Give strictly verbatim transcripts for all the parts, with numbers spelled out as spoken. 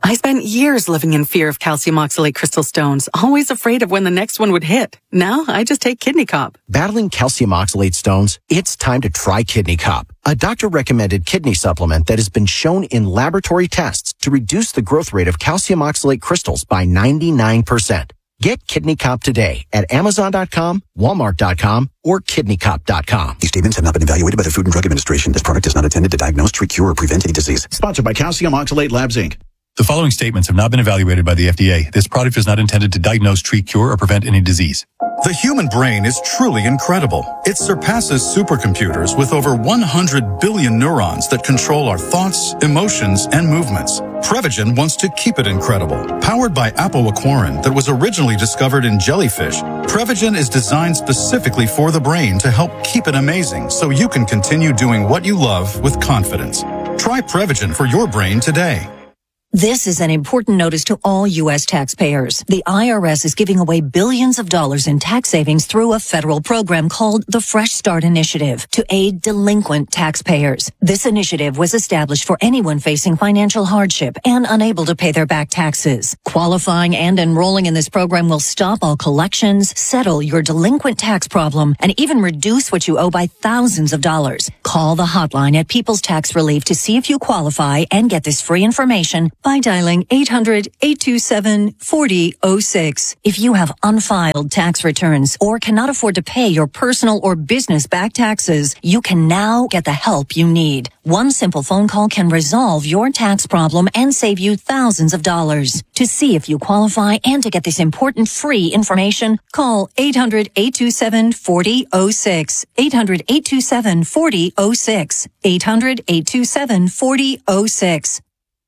I spent years living in fear of calcium oxalate crystal stones, always afraid of when the next one would hit. Now, I just take Kidney Cop. Battling calcium oxalate stones? It's time to try Kidney Cop, a doctor-recommended kidney supplement that has been shown in laboratory tests to reduce the growth rate of calcium oxalate crystals by ninety-nine percent. Get Kidney Cop today at Amazon dot com, Walmart dot com, or Kidney Cop dot com. These statements have not been evaluated by the Food and Drug Administration. This product is not intended to diagnose, treat, cure, or prevent any disease. Sponsored by Calcium Oxalate Labs, Incorporated. The following statements have not been evaluated by the F D A. This product is not intended to diagnose, treat, cure, or prevent any disease. The human brain is truly incredible. It surpasses supercomputers with over one hundred billion neurons that control our thoughts, emotions, and movements. Prevagen wants to keep it incredible. Powered by apoaquarin that was originally discovered in jellyfish, Prevagen is designed specifically for the brain to help keep it amazing so you can continue doing what you love with confidence. Try Prevagen for your brain today. This is an important notice to all U S taxpayers. The I R S is giving away billions of dollars in tax savings through a federal program called the Fresh Start Initiative to aid delinquent taxpayers. This initiative was established for anyone facing financial hardship and unable to pay their back taxes. Qualifying and enrolling in this program will stop all collections, settle your delinquent tax problem, and even reduce what you owe by thousands of dollars. Call the hotline at People's Tax Relief to see if you qualify and get this free information by dialing eight hundred, eight two seven, four zero zero six. If you have unfiled tax returns or cannot afford to pay your personal or business back taxes, you can now get the help you need. One simple phone call can resolve your tax problem and save you thousands of dollars. To see if you qualify and to get this important free information, call eight hundred, eight two seven, four zero zero six. eight hundred, eight two seven, four zero zero six. eight hundred, eight two seven, four zero zero six.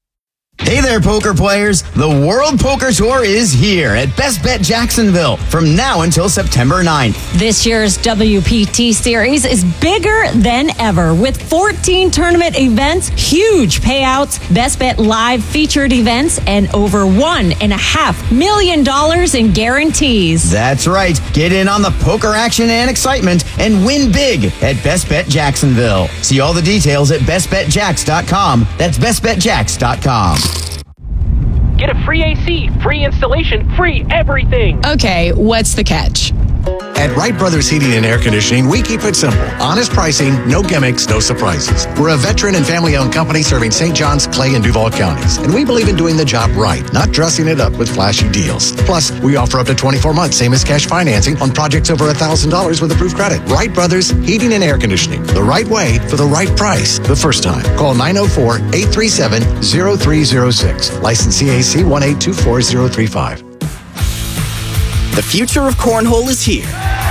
Hey there, poker players. The World Poker Tour is here at Best Bet Jacksonville from now until September ninth. This year's W P T Series is bigger than ever with fourteen tournament events, huge payouts, Best Bet Live featured events, and over one and a half million dollars in guarantees. That's right. Get in on the poker action and excitement and win big at Best Bet Jacksonville. See all the details at best bet jacks dot com. That's best bet jacks dot com. Get a free A C, free installation, free everything. Okay, what's the catch? At Wright Brothers Heating and Air Conditioning, we keep it simple. Honest pricing, no gimmicks, no surprises. We're a veteran and family-owned company serving Saint Johns, Clay, and Duval counties. And we believe in doing the job right, not dressing it up with flashy deals. Plus, we offer up to twenty-four months, same as cash financing on projects over one thousand dollars with approved credit. Wright Brothers Heating and Air Conditioning. The right way for the right price the first time. Call nine oh four, eight three seven, oh three oh six. License C A C one eight two four zero three five. The future of cornhole is here.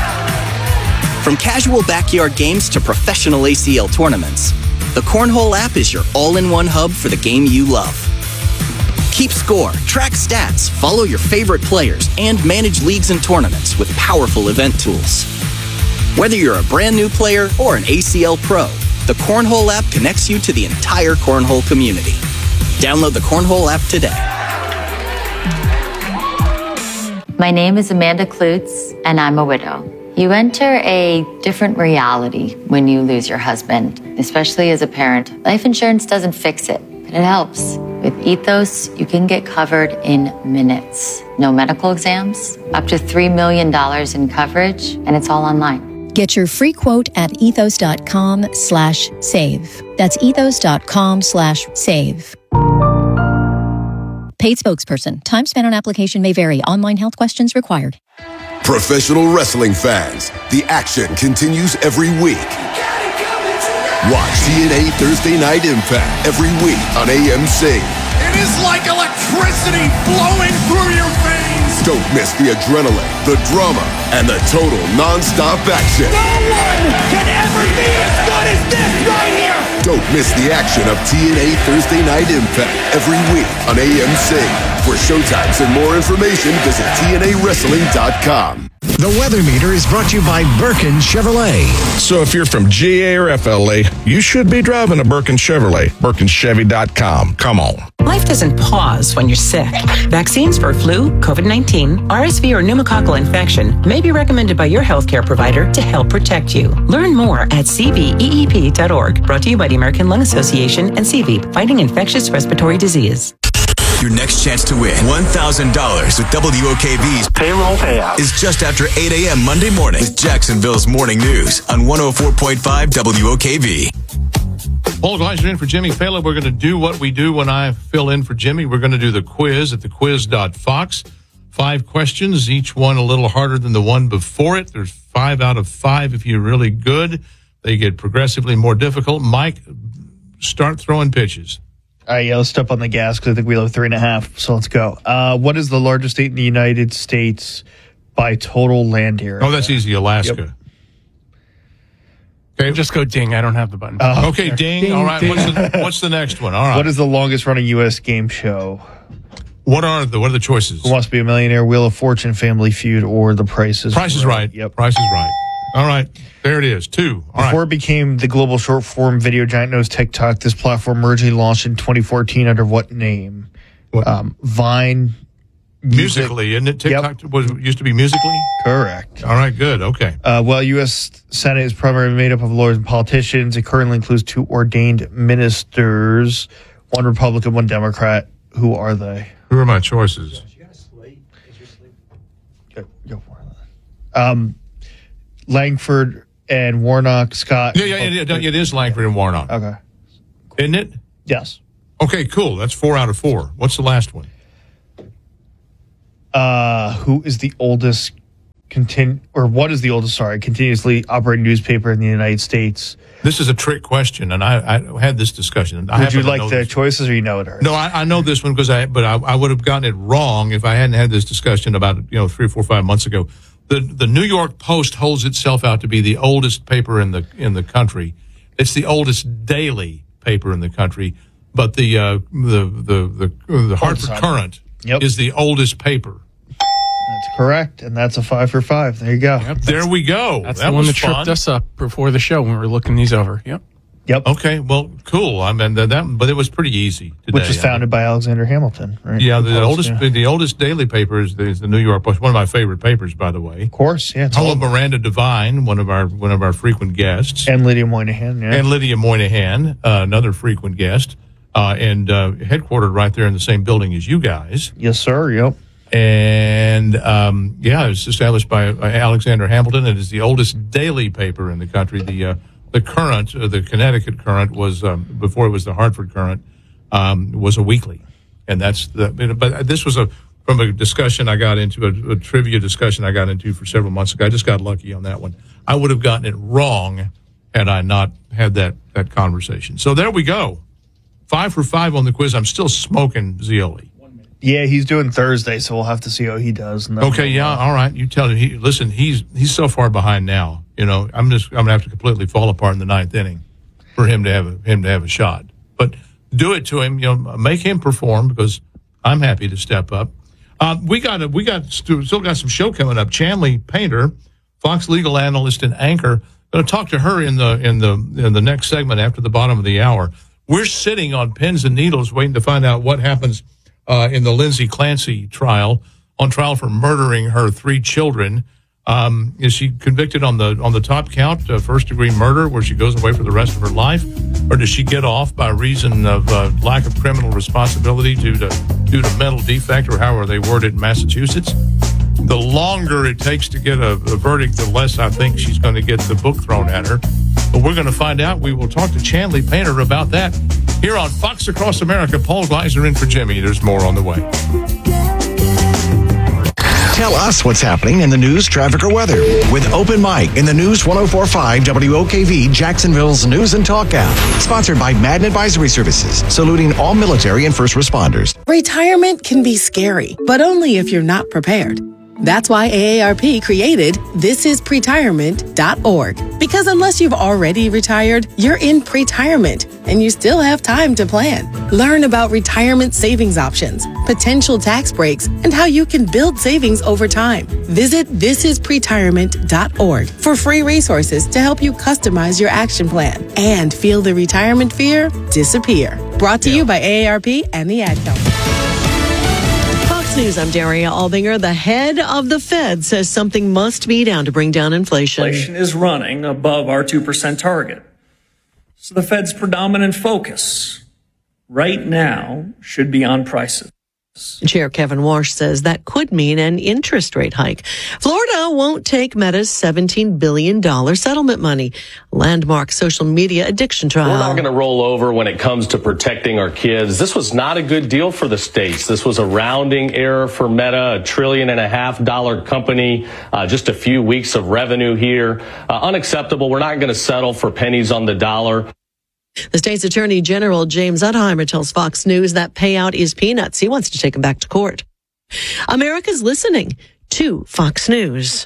From casual backyard games to professional A C L tournaments, the Cornhole app is your all-in-one hub for the game you love. Keep score, track stats, follow your favorite players, and manage leagues and tournaments with powerful event tools. Whether you're a brand new player or an A C L pro, the Cornhole app connects you to the entire cornhole community. Download the Cornhole app today. My name is Amanda Klutz, and I'm a widow. You enter a different reality when you lose your husband, especially as a parent. Life insurance doesn't fix it, but it helps. With Ethos, you can get covered in minutes. No medical exams, up to three million dollars in coverage, and it's all online. Get your free quote at ethos.com slash save. That's ethos.com slash save. Paid spokesperson. Time spent on application may vary. Online health questions required. Professional wrestling fans, the action continues every week. Watch T N A Thursday Night Impact every week on A M C. It is like electricity flowing through your veins. Don't miss the adrenaline, the drama, and the total non-stop action. No one can ever be as good as this right here. Don't miss the action of T N A Thursday Night Impact every week on A M C. For showtimes and more information, visit T N A wrestling dot com. The Weather Meter is brought to you by Birkin Chevrolet. So if you're from G A or F L A, you should be driving a Birkin Chevrolet. Birkin Chevy dot com. Come on. Life doesn't pause when you're sick. Vaccines for flu, COVID nineteen, R S V, or pneumococcal infection may be recommended by your healthcare provider to help protect you. Learn more at C V E E P dot org. Brought to you by the American Lung Association and C V, Fighting Infectious Respiratory Disease. Your next chance to win one thousand dollars with W O K V's payroll payout is just after eight a.m. Monday morning with Jacksonville's Morning News on one oh four point five W O K V. Paul Gleiser in for Jimmy Fallon. We're going to do what we do when I fill in for Jimmy. We're going to do the quiz at the quiz dot fox. Five questions, each one a little harder than the one before it. There's five out of five if you're really good. They get progressively more difficult. Mike, start throwing pitches. All right, yeah, let's step on the gas because I think we have three and a half. So let's go. Uh, what is the largest state in the United States by total land area? Oh, that's easy. Alaska. Yep. Okay, just go ding. I don't have the button. Uh, okay, ding. ding. All right. Ding. What's, the, what's the next one? All right. What is the longest running U S game show? What are the What are the choices? Who Wants to Be a Millionaire, Wheel of Fortune, Family Feud, or The Price is Price is Right? Right. Yep. Price is Right. All right. There it is. Two. All Before right. it became the global short form video giant known as TikTok, this platform originally launched in twenty fourteen under what name? What? Um, Vine. Music. Musically, isn't it? TikTok Yep. was used to be Musically? Correct. All right, good. Okay. Uh, well, U S Senate is primarily made up of lawyers and politicians. It currently includes two ordained ministers, one Republican, one Democrat. Who are they? Who are my choices? Go, go for it. Um, Langford and Warnock, Scott. Yeah, yeah, yeah, yeah, it is Langford and Warnock. Okay. Isn't it? Yes. Okay, cool. That's four out of four. What's the last one? Uh, who is the oldest continu- or what is the oldest, sorry, continuously operating newspaper in the United States? This is a trick question, and I, I had this discussion. I Would you like the this. choices, or you know it already? No, I, I know this one because I, but I, I would have gotten it wrong if I hadn't had this discussion about you know three, four, five months ago. The the New York Post holds itself out to be the oldest paper in the in the country. It's the oldest daily paper in the country, but the uh, the the the, the Hartford Courant yep. is the oldest paper. That's correct, and that's a five for five. There you go. Yep, there we go. That's that the one was that fun. tripped us up before the show when we were looking these over. Yep. Yep. Okay. Well, cool. I mean that, that but it was pretty easy today. Which was founded by Alexander Hamilton, right? Yeah, the, Post, oldest yeah. the oldest daily paper is the, is the New York Post. One of my favorite papers, by the way. Of course, yeah. It's Hello, old. Miranda Devine, one of our one of our frequent guests, And Lydia Moynihan, yeah. and Lydia Moynihan, uh, another frequent guest, uh, and uh, headquartered right there in the same building as you guys. Yes, sir. Yep. And um, yeah, it was established by Alexander Hamilton. It is the oldest daily paper in the country. The uh, the Courant, uh, the Connecticut Courant, was um, before it was the Hartford Courant, um, was a weekly, and that's the. But this was a from a discussion I got into a, a trivia discussion I got into for several months ago. I just got lucky on that one. I would have gotten it wrong had I not had that that conversation. So there we go, five for five on the quiz. I'm still smoking Zioli. Yeah, he's doing Thursday, so we'll have to see how he does. And then Okay, we'll, yeah, uh, all right. You tell him. He, listen, he's he's so far behind now. You know, I'm just I'm gonna have to completely fall apart in the ninth inning for him to have a, him to have a shot. But do it to him. You know, make him perform because I'm happy to step up. Uh, we got a, we got still got some show coming up. Chanley Painter, Fox legal analyst and anchor. Going to talk to her in the in the in the next segment after the bottom of the hour. We're sitting on pins and needles waiting to find out what happens. Uh, in the Lindsay Clancy trial, on trial for murdering her three children. Um, is she convicted on the on the top count, uh, first degree murder, where she goes away for the rest of her life, or does she get off by reason of uh, lack of criminal responsibility due to due to mental defect, or however they word it in Massachusetts? The longer it takes to get a, a verdict, the less I think she's going to get the book thrown at her. But we're going to find out. We will talk to Chanley Painter about that here on Fox Across America. Paul Gleiser in for Jimmy. There's more on the way. Tell us what's happening in the news, traffic, or weather with Open Mic in the News one oh four point five W O K V, Jacksonville's News and Talk app. Sponsored by Madden Advisory Services, saluting all military and first responders. Retirement can be scary, but only if you're not prepared. That's why A A R P created this is pretirement dot org. Because unless you've already retired, you're in pretirement and you still have time to plan. Learn about retirement savings options, potential tax breaks, and how you can build savings over time. Visit this is pretirement dot org for free resources to help you customize your action plan and feel the retirement fear disappear. Brought to you by A A R P and the Ad Council. News, I'm Daria Albinger. The head of the Fed says something must be done to bring down inflation. Inflation is running above our two percent target. So the Fed's predominant focus right now should be on prices. Chair Kevin Walsh says that could mean an interest rate hike. Florida won't take Meta's seventeen billion dollars settlement money. Landmark social media addiction trial. We're not going to roll over when it comes to protecting our kids. This was not a good deal for the states. This was a rounding error for Meta, a trillion and a half dollar company, uh, just a few weeks of revenue here. Uh, unacceptable. We're not going to settle for pennies on the dollar. The state's attorney general, James Utheimer, tells Fox News that payout is peanuts. He wants to take him back to court. America's listening to Fox News.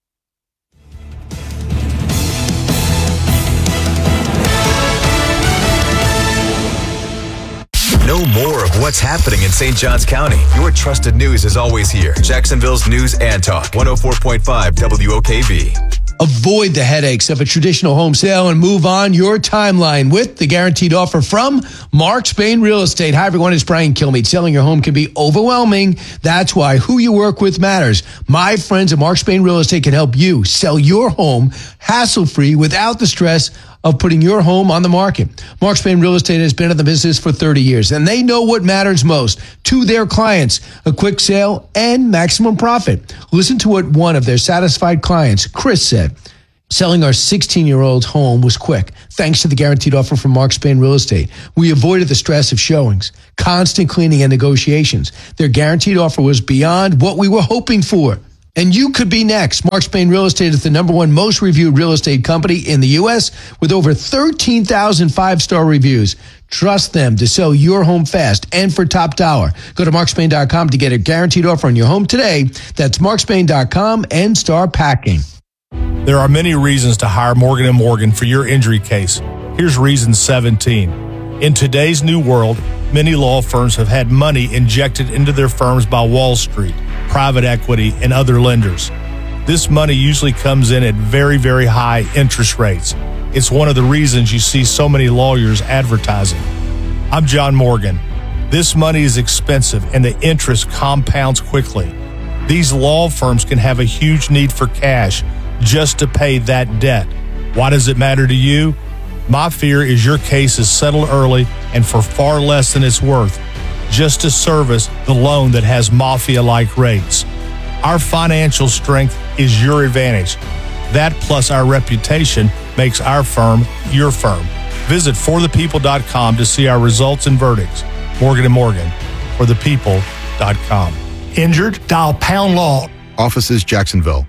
Know more of what's happening in Saint Johns County. Your trusted news is always here. Jacksonville's News and Talk, one oh four point five W O K V. Avoid the headaches of a traditional home sale and move on your timeline with the guaranteed offer from Mark Spain Real Estate. Hi, everyone. It's Brian Kilmeade. Selling your home can be overwhelming. That's why who you work with matters. My friends at Mark Spain Real Estate can help you sell your home hassle-free without the stress of putting your home on the market. Mark Spain Real Estate has been in the business for thirty years, and they know what matters most to their clients, a quick sale and maximum profit. Listen to what one of their satisfied clients, Chris, said. Selling our sixteen-year-old home was quick, thanks to the guaranteed offer from Mark Spain Real Estate. We avoided the stress of showings, constant cleaning, and negotiations. Their guaranteed offer was beyond what we were hoping for. And you could be next. Mark Spain Real Estate is the number one most reviewed real estate company in the U S with over thirteen thousand five-star reviews. Trust them to sell your home fast and for top dollar. Go to mark spain dot com to get a guaranteed offer on your home today. That's mark spain dot com and start packing. There are many reasons to hire Morgan and Morgan for your injury case. Here's reason seventeen. In today's new world, many law firms have had money injected into their firms by Wall Street, private equity, and other lenders. This money usually comes in at very, very high interest rates. It's one of the reasons you see so many lawyers advertising. I'm John Morgan. This money is expensive and the interest compounds quickly. These law firms can have a huge need for cash just to pay that debt. Why does it matter to you? My fear is your case is settled early and for far less than it's worth, just to service the loan that has mafia-like rates. Our financial strength is your advantage. That plus our reputation makes our firm your firm. Visit for the people dot com to see our results and verdicts. Morgan and Morgan, for the people dot com. Injured? Dial pound law. Offices, Jacksonville.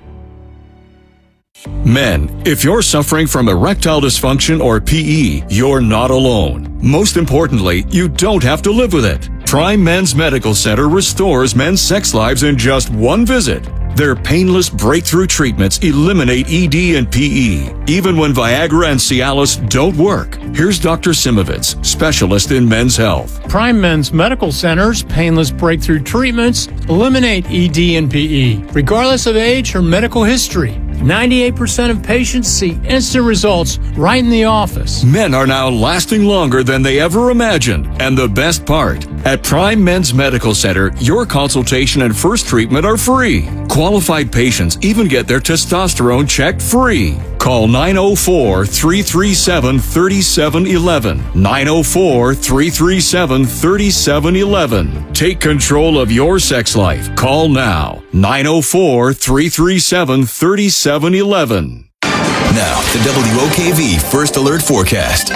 Men, if you're suffering from erectile dysfunction or P E, you're not alone. Most importantly, you don't have to live with it. Prime Men's Medical Center restores men's sex lives in just one visit. Their painless breakthrough treatments eliminate E D and P E, even when Viagra and Cialis don't work. Here's Doctor Simovitz, specialist in men's health. Prime Men's Medical Center's painless breakthrough treatments eliminate E D and P E, regardless of age or medical history. ninety-eight percent of patients see instant results right in the office. Men are now lasting longer than they ever imagined. And the best part, at Prime Men's Medical Center, your consultation and first treatment are free. Qualified patients even get their testosterone checked free. Call nine oh four, three three seven, three seven one one. nine oh four, three three seven, three seven one one. Take control of your sex life. Call now. nine oh four, three three seven, three seven one one. Now, the W O K V First Alert Forecast.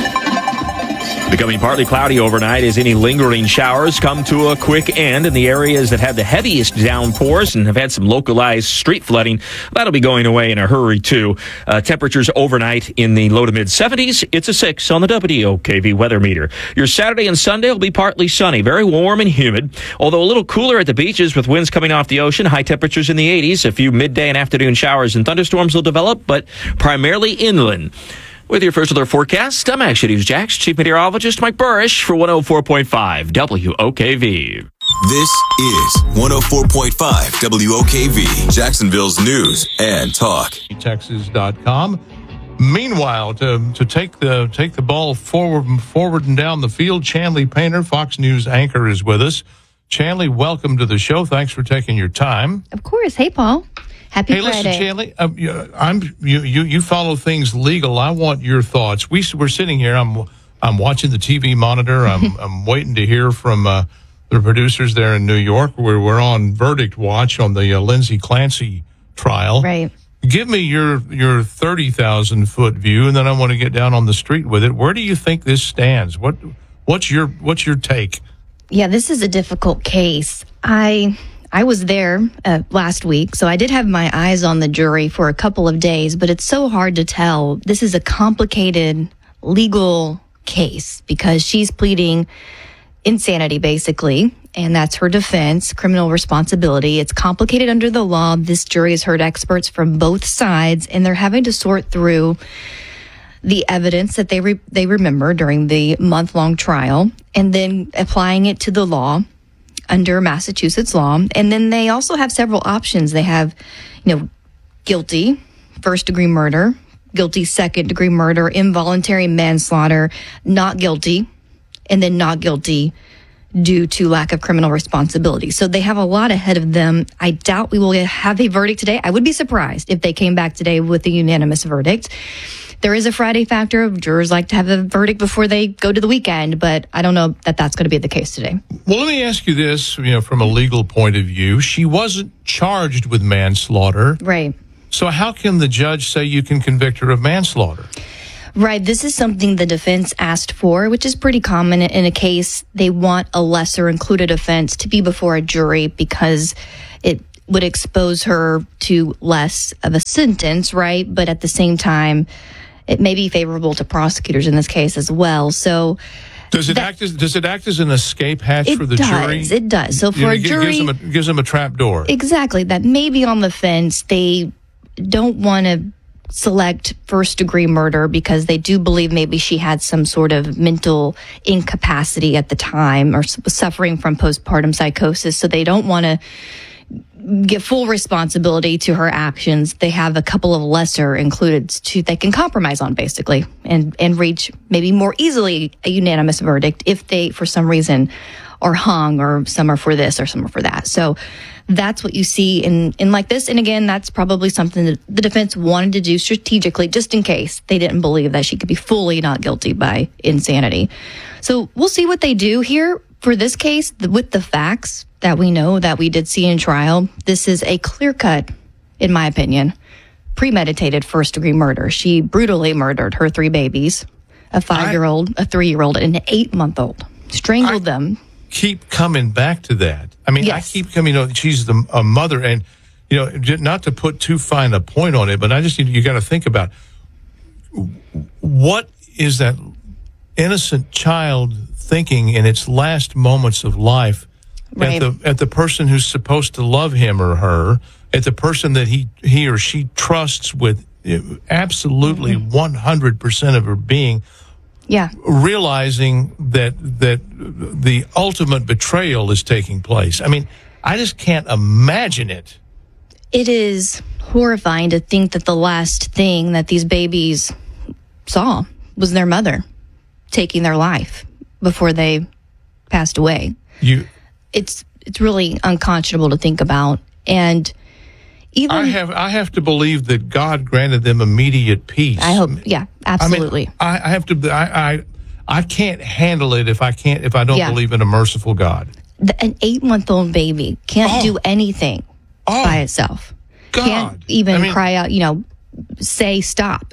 Becoming partly cloudy overnight as any lingering showers come to a quick end in the areas that had the heaviest downpours and have had some localized street flooding. That'll be going away in a hurry, too. Uh, temperatures overnight in the low to mid seventies. It's a six on the W O K V weather meter. Your Saturday and Sunday will be partly sunny, very warm and humid, although a little cooler at the beaches with winds coming off the ocean. High temperatures in the eighties. A few midday and afternoon showers and thunderstorms will develop, but primarily inland. With your First Alert Forecast, I'm Action News Jax Chief Meteorologist Mike Burrish for one oh four point five W O K V. This is one oh four point five W O K V, Jacksonville's News and Talk. Texas dot com. Meanwhile, to to take the take the ball forward forward and down the field, Chanley Painter, Fox News anchor, is with us. Chanley, welcome to the show. Thanks for taking your time. Of course. Hey, Paul. Happy hey, Friday. Listen, Chanley, uh, you, I'm you, you you follow things legal. I want your thoughts. We we're sitting here. I'm I'm watching the T V monitor. I'm I'm waiting to hear from uh, the producers there in New York, where we're on verdict watch on the uh, Lindsay Clancy trial. Right. Give me your your thirty thousand foot view, and then I want to get down on the street with it. Where do you think this stands? What what's your what's your take? Yeah, this is a difficult case. I I was there uh, last week, so I did have my eyes on the jury for a couple of days, but it's so hard to tell. This is a complicated legal case because she's pleading insanity, basically, and that's her defense, criminal responsibility. It's complicated under the law. This jury has heard experts from both sides, and they're having to sort through the evidence that they re- they remember during the month-long trial, and then applying it to the law under Massachusetts law. And then they also have several options. They have, you know, guilty, first-degree murder, guilty, second-degree murder, involuntary manslaughter, not guilty, and then not guilty due to lack of criminal responsibility. So they have a lot ahead of them. I doubt we will have a verdict today. I would be surprised if they came back today with a unanimous verdict. There is a Friday factor. Jurors like to have a verdict before they go to the weekend, but I don't know that that's going to be the case today. Well, let me ask you this, you know, from a legal point of view. She wasn't charged with manslaughter. Right. So how can the judge say you can convict her of manslaughter? Right. This is something the defense asked for, which is pretty common in a case. They want a lesser included offense to be before a jury because it would expose her to less of a sentence, right? But at the same time, it may be favorable to prosecutors in this case as well. So does it that, act as does it act as an escape hatch for the does, jury? It does. So for you know, a it jury, gives them a, gives them a trap door. Exactly. That may be on the fence. They don't want to select first degree murder because they do believe maybe she had some sort of mental incapacity at the time or was suffering from postpartum psychosis. So they don't want to give full responsibility to her actions. They have a couple of lesser included to they can compromise on basically and, and reach maybe more easily a unanimous verdict if they, for some reason, are hung or some are for this or some are for that. So that's what you see in, in like this. And again, that's probably something that the defense wanted to do strategically, just in case they didn't believe that she could be fully not guilty by insanity. So we'll see what they do here. For this case, with the facts that we know that we did see in trial, this is a clear-cut, in my opinion, premeditated first-degree murder. She brutally murdered her three babies, a five-year-old, a three-year-old, and an eight-month-old. Strangled I- them. Keep coming back to that. I mean, yes. I keep coming, you know, she's the, a mother, and, you know, not to put too fine a point on it, but I just, you got to think about what is that innocent child thinking in its last moments of life right. at the at the person who's supposed to love him or her, at the person that he, he or she trusts with absolutely mm-hmm. one hundred percent of her being. Yeah. Realizing that that the ultimate betrayal is taking place. I mean, I just can't imagine it. It is horrifying to think that the last thing that these babies saw was their mother taking their life before they passed away. You It's it's really unconscionable to think about. And even I have I have to believe that God granted them immediate peace. I hope, yeah, absolutely. I, mean, I, I have to. I, I I can't handle it if I can't if I don't yeah. believe in a merciful God. The, an eight-month-old baby can't oh. do anything oh. by itself. God. Can't even I mean, cry out. You know, say stop.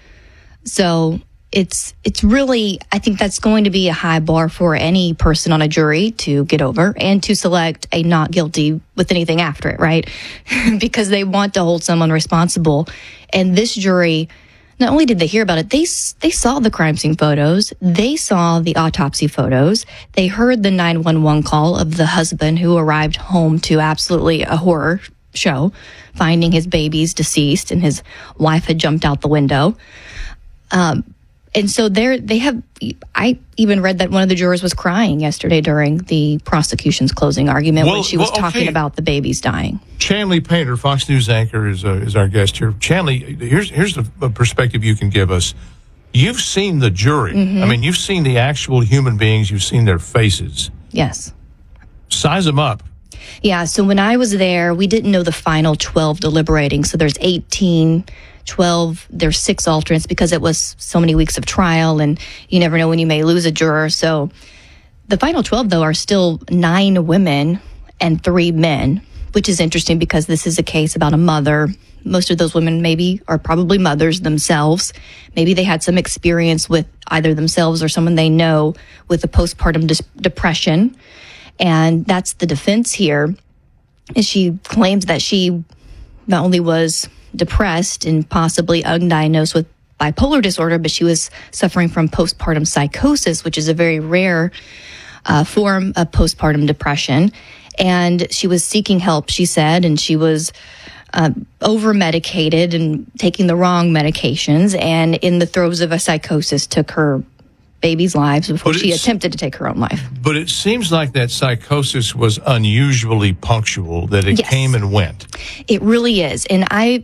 So it's it's really, I think that's going to be a high bar for any person on a jury to get over and to select a not guilty with anything after it, right? Because they want to hold someone responsible. And this jury, not only did they hear about it, they they saw the crime scene photos, they saw the autopsy photos, they heard the nine one one call of the husband who arrived home to absolutely a horror show, finding his babies deceased and his wife had jumped out the window. Um, And so there, they have, I even read that one of the jurors was crying yesterday during the prosecution's closing argument well, when she was well, okay. talking about the babies dying. Chanley Painter, Fox News anchor, is uh, is our guest here. Chanley, here's here's the perspective you can give us. You've seen the jury. Mm-hmm. I mean, you've seen the actual human beings. You've seen their faces. Yes. Size them up. Yeah, so when I was there, we didn't know the final twelve deliberating. So there's eighteen, twelve, there's six alternates because it was so many weeks of trial and you never know when you may lose a juror. So The final twelve, though, are still nine women and three men, which is interesting because this is a case about a mother. Most of those women maybe are probably mothers themselves. Maybe they had some experience with either themselves or someone they know with a postpartum dis- depression. And that's the defense here. And she claims that she not only was depressed and possibly undiagnosed with bipolar disorder, but she was suffering from postpartum psychosis, which is a very rare uh, form of postpartum depression. And she was seeking help, she said, and she was uh, over-medicated and taking the wrong medications, and in the throes of a psychosis took her baby's lives before she attempted to take her own life. But it seems like that psychosis was unusually punctual, that it Yes. came and went. It really is. And I,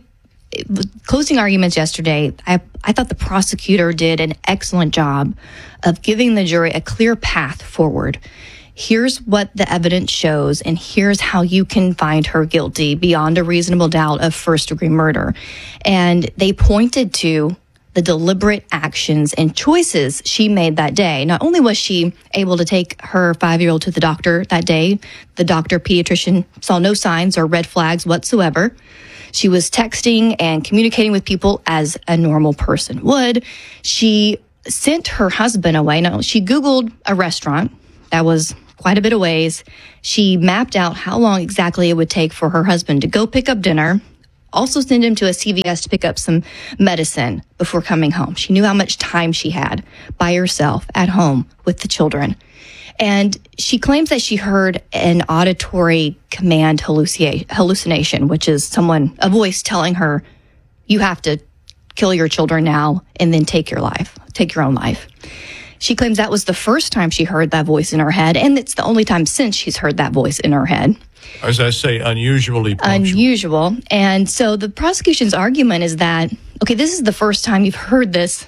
closing arguments yesterday, I, I thought the prosecutor did an excellent job of giving the jury a clear path forward. Here's what the evidence shows, and here's how you can find her guilty beyond a reasonable doubt of first-degree murder. And they pointed to the deliberate actions and choices she made that day. Not only was she able to take her five-year-old to the doctor that day, the doctor pediatrician saw no signs or red flags whatsoever. She was texting and communicating with people as a normal person would. She sent her husband away. Now, she Googled a restaurant that was quite a bit of ways. She mapped out how long exactly it would take for her husband to go pick up dinner, also send him to a C V S to pick up some medicine before coming home. She knew how much time she had by herself at home with the children. And she claims that she heard an auditory command hallucia- hallucination, which is someone, a voice telling her, you have to kill your children now and then take your life, take your own life. She claims that was the first time she heard that voice in her head, and it's the only time since she's heard that voice in her head. As I say, unusually punctual. Unusual. And so the prosecution's argument is that, okay, this is the first time you've heard this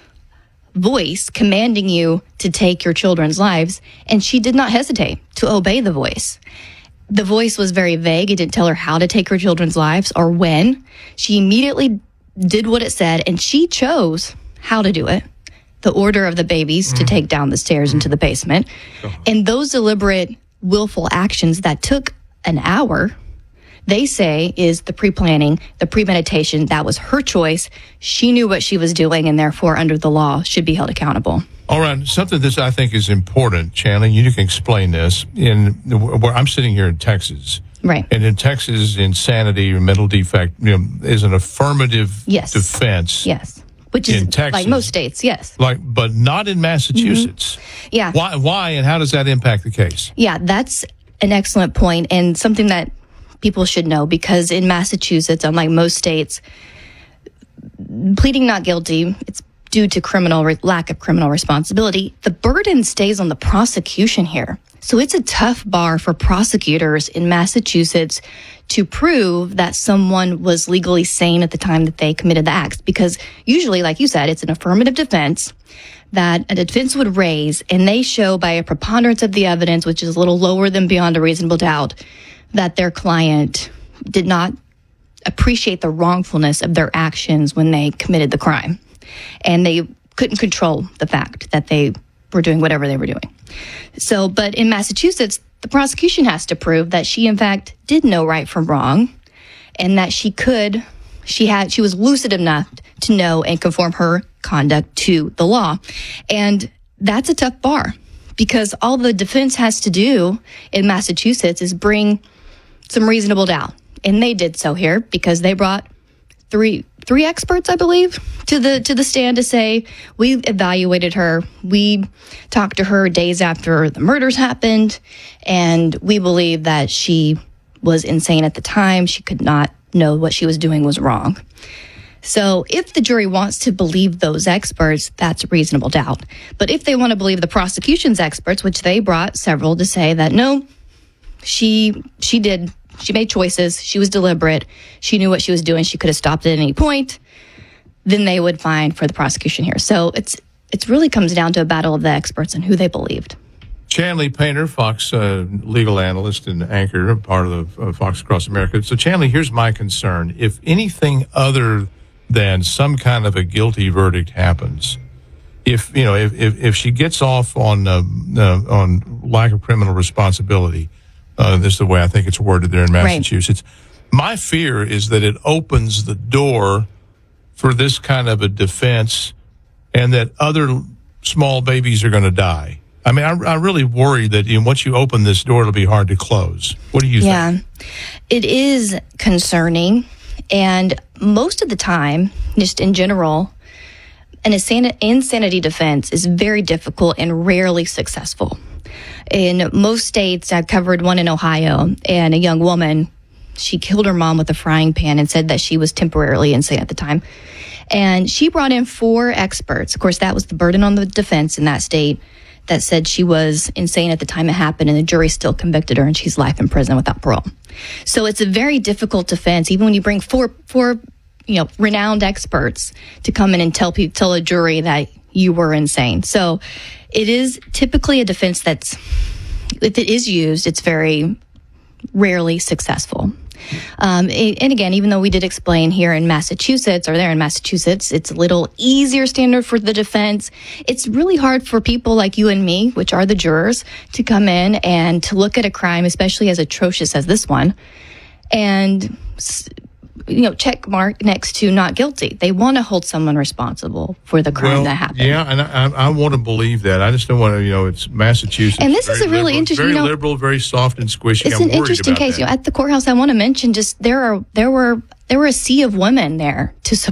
voice commanding you to take your children's lives, and she did not hesitate to obey the voice. The voice was very vague. It didn't tell her how to take her children's lives or when. She immediately did what it said, and she chose how to do it. The order of the babies mm. to take down the stairs mm. into the basement. Oh. And those deliberate, willful actions that took an hour, they say, is the pre-planning, the premeditation. That was her choice. She knew what she was doing, and therefore, under the law, should be held accountable. All right, something that I think is important, Chanley, you can explain this. In where I'm sitting here in Texas, right? And in Texas, insanity or mental defect, you know, is an affirmative yes. defense. Yes, which is in Texas, like most states. Yes, like, but not in Massachusetts. Mm-hmm. Yeah. Why? Why? And how does that impact the case? Yeah, that's an excellent point and something that people should know, because in Massachusetts, unlike most states, pleading not guilty, it's due to criminal re- lack of criminal responsibility. The burden stays on the prosecution here. So it's a tough bar for prosecutors in Massachusetts to prove that someone was legally sane at the time that they committed the acts, because usually, like you said, it's an affirmative defense that a defense would raise, and they show by a preponderance of the evidence, which is a little lower than beyond a reasonable doubt, that their client did not appreciate the wrongfulness of their actions when they committed the crime. And they couldn't control the fact that they were doing whatever they were doing. So, but in Massachusetts, the prosecution has to prove that she, in fact, did know right from wrong, and that she could, she had, she was lucid enough to know and conform her conduct to the law. And that's a tough bar, because all the defense has to do in Massachusetts is bring some reasonable doubt. And they did so here, because they brought three three experts, I believe, to the to the stand to say, we evaluated her, we talked to her days after the murders happened, and we believe that she was insane at the time. She could not know what she was doing was wrong. So if the jury wants to believe those experts, that's reasonable doubt. But if they want to believe the prosecution's experts, which they brought several to say that, no, she she did, she made choices, she was deliberate, she knew what she was doing, she could have stopped at any point, then they would find for the prosecution here. So it's it's really comes down to a battle of the experts and who they believed. Chanley Painter, Fox uh, legal analyst and anchor, part of the, uh, Fox Across America. So, Chanley, here's my concern. If anything other than some kind of a guilty verdict happens, if you know if if, if she gets off on uh, uh, on lack of criminal responsibility, uh, this is the way I think it's worded there in Massachusetts. Right. My fear is that it opens the door for this kind of a defense, and that other small babies are going to die. I mean, I, I really worry that you know, once you open this door, it'll be hard to close. What do you yeah, think? Yeah, it is concerning, and most of the time, just in general, an insanity, insanity defense is very difficult and rarely successful. In most states, I've covered one in Ohio, and a young woman, she killed her mom with a frying pan and said that she was temporarily insane at the time. And she brought in four experts. Of course, that was the burden on the defense in that state, that said she was insane at the time it happened, and the jury still convicted her, and she's life in prison without parole. So it's a very difficult defense, even when you bring four, four, you know, renowned experts to come in and tell people, tell a jury that you were insane. So it is typically a defense that's, if it is used, it's very rarely successful. Um, and again, even though we did explain here in Massachusetts, or there in Massachusetts, it's a little easier standard for the defense. It's really hard for people like you and me, which are the jurors, to come in and to look at a crime, especially as atrocious as this one, and, you know, check mark next to not guilty. They want to hold someone responsible for the crime well, that happened. Yeah, and I, I want to believe that. I just don't want to, you know, it's Massachusetts. And this is a really liberal, interesting, very you know, liberal, very soft and squishy. It's I'm an interesting case. That. You know, at the courthouse, I want to mention just there are there were there were a sea of women there to support